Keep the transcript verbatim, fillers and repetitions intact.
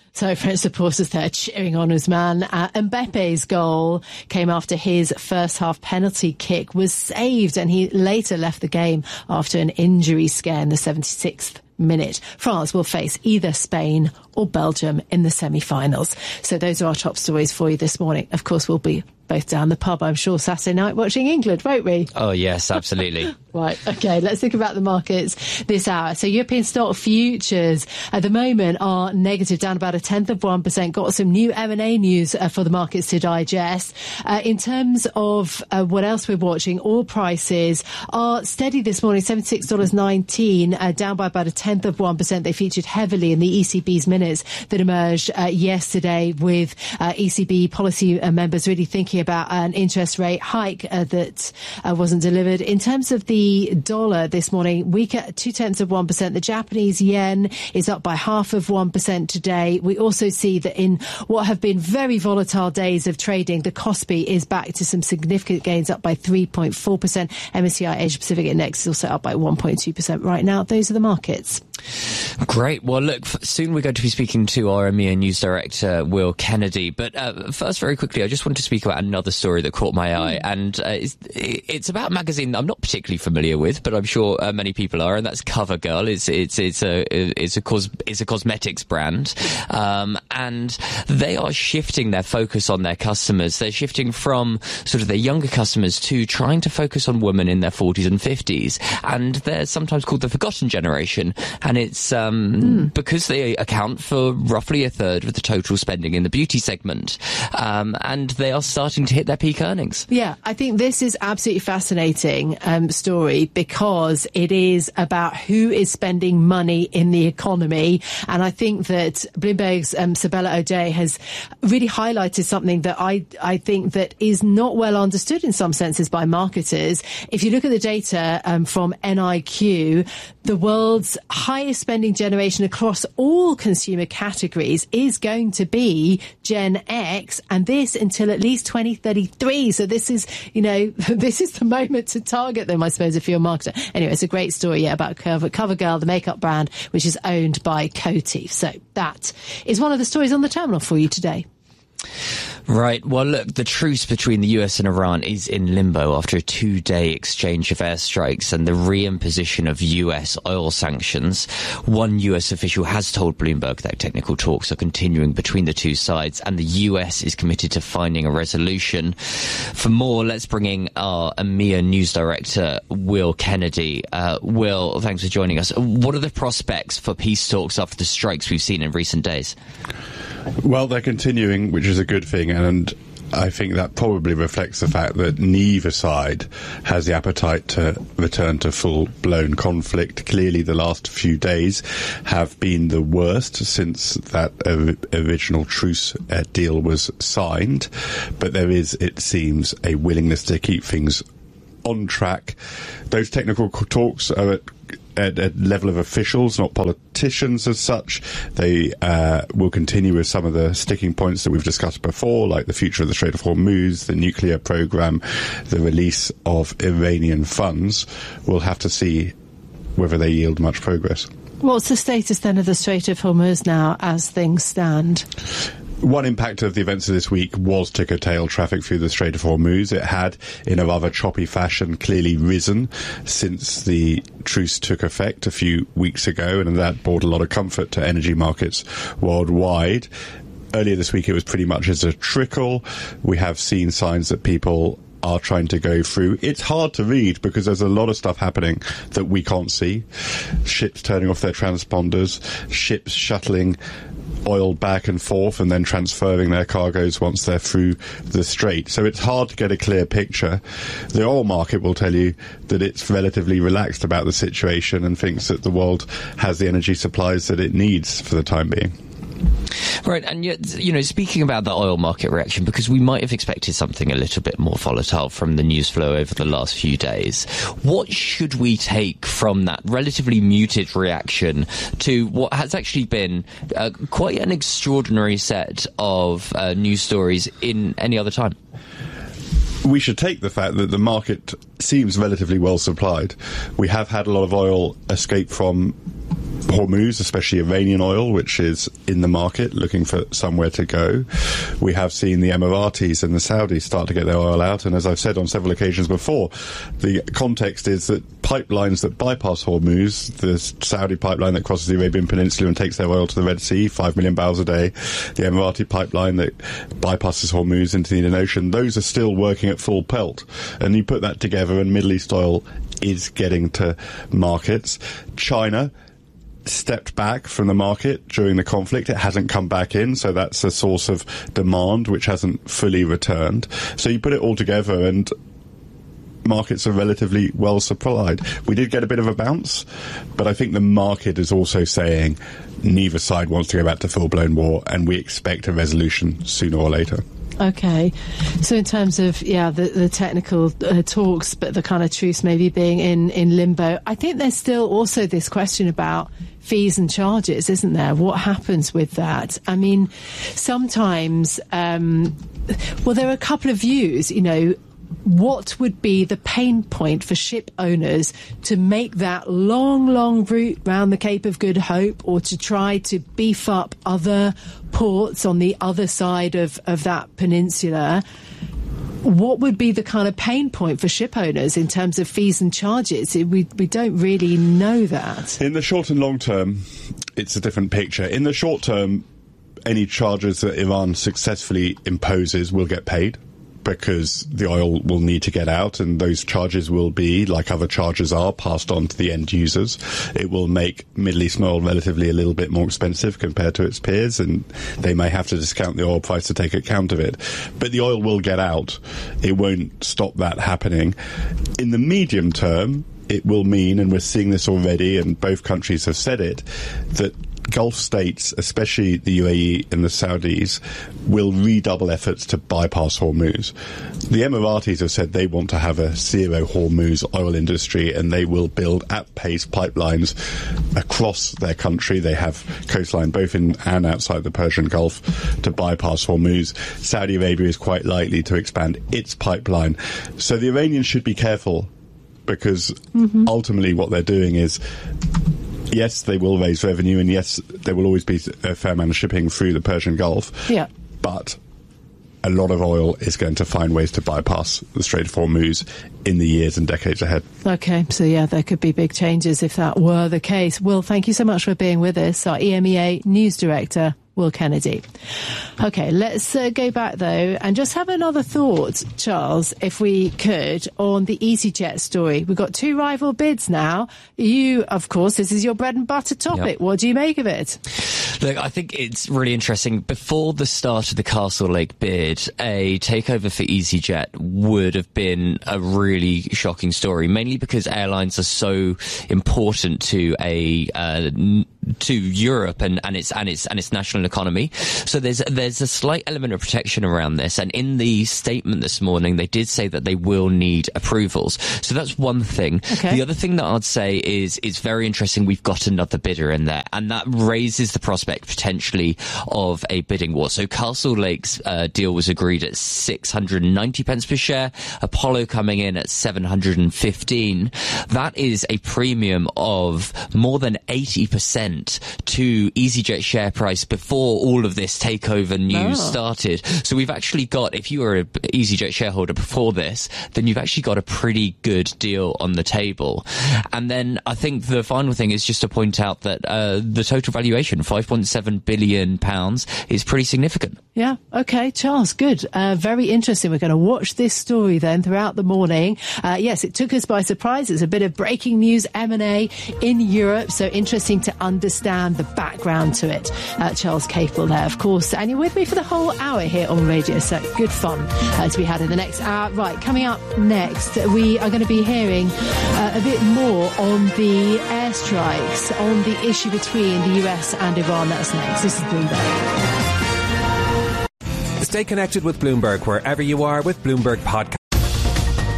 So French supporters there cheering on Ousmane. Uh, Mbappe's goal came after his first half penalty kick was saved, and he later left the game after an injury scare in the seventy-sixth minute. France will face either Spain or Belgium in the semi-finals. So those are our top stories for you this morning. Of course, we'll be both down the pub, I'm sure, Saturday night watching England, won't we? Oh, yes, absolutely. Right, OK, let's think about the markets this hour. So European stock futures at the moment are negative, down about a tenth of one percent. Got some new M and A news uh, for the markets to digest. Uh, in terms of uh, what else we're watching, oil prices are steady this morning, seventy-six dollars nineteen, uh, down by about a tenth of one percent. They featured heavily in the E C B's minutes that emerged uh, yesterday, with uh, E C B policy uh, members really thinking about an interest rate hike uh, that uh, wasn't delivered. In terms of the dollar this morning, weak at two tenths of one percent. The Japanese yen is up by half of one percent today. We also see that in what have been very volatile days of trading, the Kospi is back to some significant gains, up by three point four percent. M S C I Asia Pacific Index is also up by one point two percent right now. Those are the markets. Great. Well, look, soon we're going to be speaking to our EMEA News Director, Will Kennedy. But uh, first, very quickly, I just want to speak about another story that caught my eye. And uh, it's, it's about a magazine I'm not particularly familiar with, but I'm sure uh, many people are, and that's CoverGirl. It's it's it's a it's a cos- it's a cosmetics brand, um, and they are shifting their focus on their customers. They're shifting from sort of their younger customers to trying to focus on women in their forties and fifties, and they're sometimes called the forgotten generation. And it's um, mm. because they account for roughly a third of the total spending in the beauty segment, um, and they are starting to hit their peak earnings. Yeah, I think this is absolutely fascinating um, story, because it is about who is spending money in the economy. And I think that Bloomberg's um, Sabella O'Day has really highlighted something that I, I think that is not well understood in some senses by marketers. If you look at the data um, from N I Q, the world's highest spending generation across all consumer categories is going to be Gen X, and this until at least twenty thirty-three. So this is, you know, this is the moment to target them, I suppose, if you're a marketer. Anyway, it's a great story, yeah, about Cover, CoverGirl, the makeup brand, which is owned by Coty. So that is one of the stories on the terminal for you today. Right. Well, look, the truce between the U S and Iran is in limbo after a two-day exchange of airstrikes and the reimposition of U S oil sanctions. One U S official has told Bloomberg that technical talks are continuing between the two sides, and the U S is committed to finding a resolution. For more, let's bring in our EMEA News Director, Will Kennedy. Uh, Will, thanks for joining us. What are the prospects for peace talks after the strikes we've seen in recent days? Well, they're continuing, which is a good thing, and I think that probably reflects the fact that neither side has the appetite to return to full-blown conflict. Clearly, the last few days have been the worst since that uh, original truce uh, deal was signed, but there is, it seems, a willingness to keep things on track. Those technical talks are at At a level of officials, not politicians as such. They uh, will continue with some of the sticking points that we've discussed before, like the future of the Strait of Hormuz, the nuclear program, the release of Iranian funds. We'll have to see whether they yield much progress. What's the status then of the Strait of Hormuz now as things stand? One impact of the events of this week was to curtail traffic through the Strait of Hormuz. It had, in a rather choppy fashion, clearly risen since the truce took effect a few weeks ago, and that brought a lot of comfort to energy markets worldwide. Earlier this week, it was pretty much as a trickle. We have seen signs that people are trying to go through. It's hard to read because there's a lot of stuff happening that we can't see. Ships turning off their transponders, ships shuttling oil back and forth and then transferring their cargoes once they're through the strait. So it's hard to get a clear picture. The oil market will tell you that it's relatively relaxed about the situation and thinks that the world has the energy supplies that it needs for the time being. Right, and yet, you know, speaking about the oil market reaction, because we might have expected something a little bit more volatile from the news flow over the last few days, what should we take from that relatively muted reaction to what has actually been uh, quite an extraordinary set of uh, news stories in any other time? We should take the fact that the market seems relatively well supplied. We have had a lot of oil escape from Hormuz, especially Iranian oil, which is in the market looking for somewhere to go. We have seen the Emiratis and the Saudis start to get their oil out, and as I've said on several occasions before, the context is that pipelines that bypass Hormuz, the Saudi pipeline that crosses the Arabian Peninsula and takes their oil to the Red Sea, five million barrels a day, the Emirati pipeline that bypasses Hormuz into the Indian Ocean, those are still working at full pelt. And you put that together and Middle East oil is getting to markets. China stepped back from the market during the conflict. It hasn't come back in, so that's a source of demand which hasn't fully returned. So you put it all together and markets are relatively well supplied. We did get a bit of a bounce, but I think the market is also saying neither side wants to go back to full-blown war, and we expect a resolution sooner or later. Okay. So in terms of, yeah, the, the technical uh, talks, but the kind of truce maybe being in, in limbo, I think there's still also this question about fees and charges, isn't there? What happens with that? I mean, sometimes, um, well, there are a couple of views, you know, what would be the pain point for ship owners to make that long, long route round the Cape of Good Hope, or to try to beef up other ports on the other side of, of that peninsula? What would be the kind of pain point for ship owners in terms of fees and charges? We, we don't really know that. In the short and long term, it's a different picture. In the short term, any charges that Iran successfully imposes will get paid, because the oil will need to get out, and those charges will be, like other charges are, passed on to the end users. It will make Middle Eastern oil relatively a little bit more expensive compared to its peers, and they may have to discount the oil price to take account of it. But the oil will get out. It won't stop that happening. In the medium term, it will mean, and we're seeing this already, and both countries have said it, that Gulf states, especially the U A E and the Saudis, will redouble efforts to bypass Hormuz. The Emiratis have said they want to have a zero Hormuz oil industry, and they will build at pace pipelines across their country. They have coastline both in and outside the Persian Gulf to bypass Hormuz. Saudi Arabia is quite likely to expand its pipeline. So the Iranians should be careful, because mm-hmm. ultimately what they're doing is, yes, they will raise revenue, and yes, there will always be a fair amount of shipping through the Persian Gulf. Yeah. But a lot of oil is going to find ways to bypass the Strait of Hormuz in the years and decades ahead. Okay, so yeah, there could be big changes if that were the case. Will, thank you so much for being with us, our E M E A News Director, Will Kennedy. Okay, let's uh, go back, though, and just have another thought, Charles, if we could, on the EasyJet story. We've got two rival bids now. You, of course, this is your bread and butter topic. Yep. What do you make of it? Look, I think it's really interesting. Before the start of the Castle Lake bid, a takeover for EasyJet would have been a really shocking story, mainly because airlines are so important to a uh, to Europe and, and its and its and its national economy. So there's there's a slight element of protection around this. And in the statement this morning, they did say that they will need approvals. So that's one thing. Okay. The other thing that I'd say is it's very interesting. We've got another bidder in there, and that raises the prospect potentially of a bidding war. So Castle Lake's uh, deal was agreed at six hundred ninety pence per share. Apollo coming in at seven hundred fifteen. That is a premium of more than eighty percent to EasyJet share price before all of this takeover news oh. started. So we've actually got, if you were an EasyJet shareholder before this, then you've actually got a pretty good deal on the table. And then I think the final thing is just to point out that uh, the total valuation, five point seven billion pounds, is pretty significant. Yeah, okay, Charles, good. Uh, very interesting. We're going to watch this story then throughout the morning. Uh, yes, it took us by surprise. It's a bit of breaking news, M and A in Europe, so interesting to understand the background to it. Uh, Charles Capel there, of course, and you're with me for the whole hour here on Radio, so good fun uh, to be had in the next hour. Right, coming up next, we are going to be hearing uh, a bit more on the airstrikes, on the issue between the U S and Iran. That's next. This is Bloomberg. Stay connected with Bloomberg wherever you are with Bloomberg Podcast.